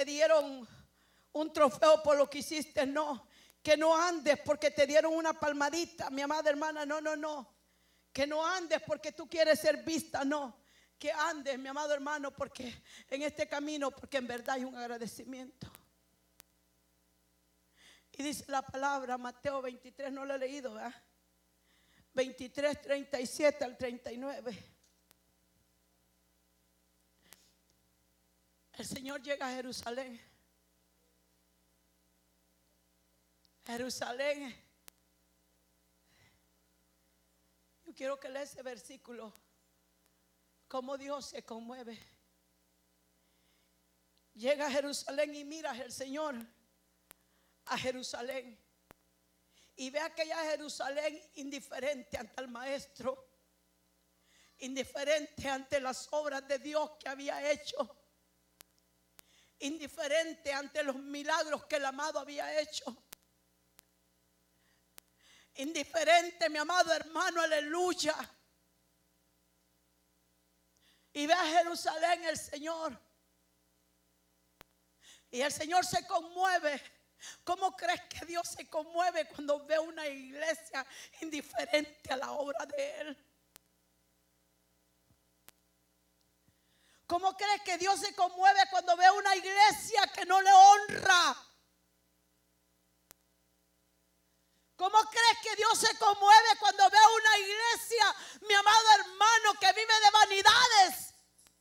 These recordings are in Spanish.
te dieron un trofeo por lo que hiciste, no. Que no andes porque te dieron una palmadita, mi amada hermana, no. Que no andes porque tú quieres ser vista, no. Que andes, mi amado hermano, porque en este camino, porque en verdad hay un agradecimiento. Y dice la palabra, Mateo 23, no lo he leído, ¿verdad? 23, 37 al 39. El Señor llega a Jerusalén. Jerusalén. Yo quiero que lea ese versículo. Cómo Dios se conmueve. Llega a Jerusalén y mira el Señor a Jerusalén. Y ve aquella Jerusalén indiferente ante el maestro. Indiferente ante las obras de Dios que había hecho. Indiferente ante los milagros que el amado había hecho. Indiferente, mi amado hermano, aleluya. Y ve a Jerusalén el Señor. Y el Señor se conmueve. ¿Cómo crees que Dios se conmueve cuando ve una iglesia indiferente a la obra de Él? ¿Cómo crees que Dios se conmueve cuando ve una iglesia que no le honra? ¿Cómo crees que Dios se conmueve cuando ve una iglesia, mi amado hermano, que vive de vanidades?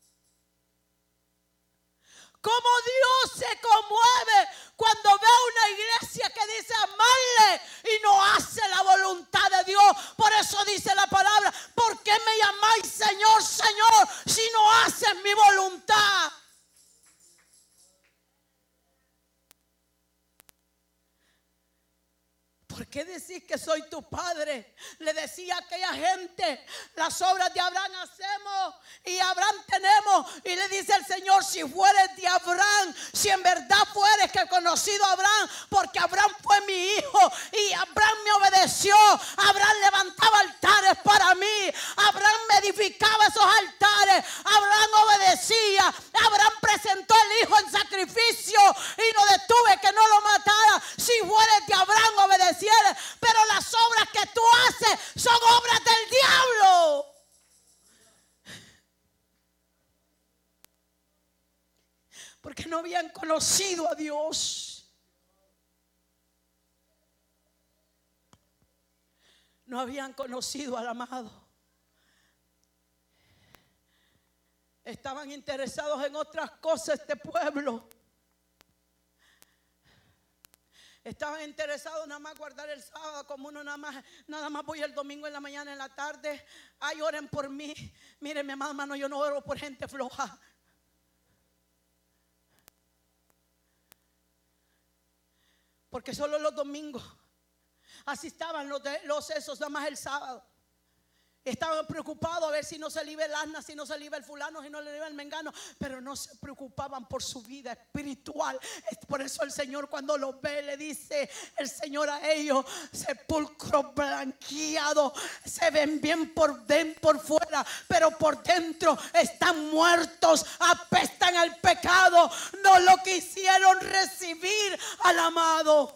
¿Cómo Dios se conmueve cuando ve una iglesia que dice amarle y no hace la voluntad de Dios? Por eso dice la palabra, ¿por qué me llamáis Señor, Señor, si no haces mi voluntad? ¿Por qué decís que soy tu padre? Le decía a aquella gente, las obras de Abraham hacemos y Abraham tenemos. Y le dice el Señor, si fueres de Abraham, si en verdad fueres que he conocido a Abraham, porque Abraham fue mi hijo y Abraham me obedeció. Abraham levantaba altares para mí. Abraham me edificaba esos altares. Abraham obedecía. Abraham presentó el hijo en sacrificio y no detuve que no lo matara. Si fueres de Abraham, obedecía. Pero las obras que tú haces son obras del diablo. Porque no habían conocido a Dios. No habían conocido al amado. Estaban interesados en otras cosas este pueblo. Estaban interesados nada más guardar el sábado, como uno nada más voy el domingo en la mañana, en la tarde. Ay, oren por mí. Miren, mi amado hermano, yo no oro por gente floja. Porque solo los domingos. Así estaban los esos, nada más el sábado. Estaban preocupados a ver si no se libra el asna, si no se libra el fulano, si no se libra el mengano. Pero no se preocupaban por su vida espiritual. Por eso el Señor cuando los ve le dice el Señor a ellos, sepulcro blanqueado. Se ven bien por fuera, pero por dentro están muertos, apestan al pecado. No lo quisieron recibir al amado.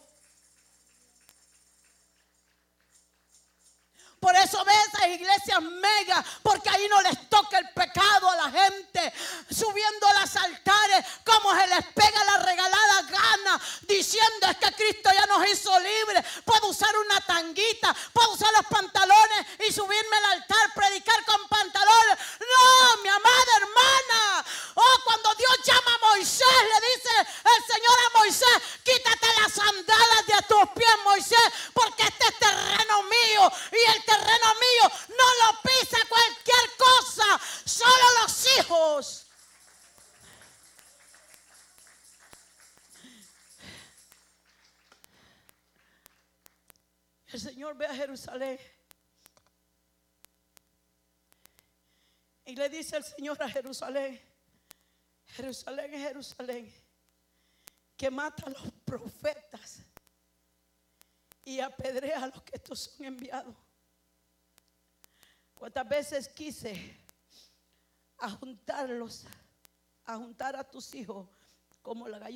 Por eso ves esas iglesias mega, porque ahí no les toca el pecado a la gente, subiendo a los altares como se les pega la regalada gana, diciendo es que Cristo ya nos hizo libres. Puedo usar una tanguita, puedo usar los pantalones y subirme al altar, predicar con pantalones. No, mi amada hermana. Oh, cuando Dios llama a Moisés, le dice el Señor a Moisés, quítate las sandalas de tus pies, Moisés, porque este es terreno mío y el terreno mío no lo pisa cualquier cosa, solo los hijos. El Señor ve a Jerusalén y le dice el Señor a Jerusalén, Jerusalén es Jerusalén, que mata a los profetas y apedrea a los que estos son enviados. ¿Cuántas veces quise juntar a tus hijos como la gallina?